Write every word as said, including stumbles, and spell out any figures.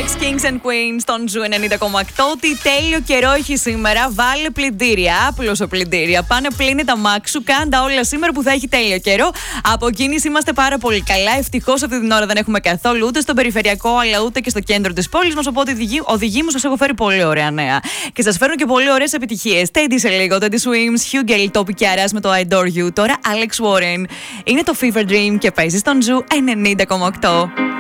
Mix Kings and Queens στον Ζου ενενήντα κόμμα οκτώ. Τι τέλειο καιρό έχει σήμερα. Βάλε πλυντήρια. Άπλωσο πλυντήρια. Πάνε πλύνε τα μάξου. Κάντα όλα σήμερα που θα έχει τέλειο καιρό. Από κίνηση είμαστε πάρα πολύ καλά. Ευτυχώς αυτή την ώρα δεν έχουμε καθόλου ούτε στον περιφερειακό αλλά ούτε και στο κέντρο της πόλης μας. Οπότε οδηγοί μου σας έχω φέρει πολύ ωραία νέα. Και σας φέρνω και πολύ ωραίες επιτυχίες. Τέντι σε λίγο. Τέντι Swims, Hugh Gale, Topi Kiaras με το I Adore You. Τώρα Alex Warren. Είναι το Fever Dream και παίζει στον Ζου ενενήντα κόμμα οκτώ.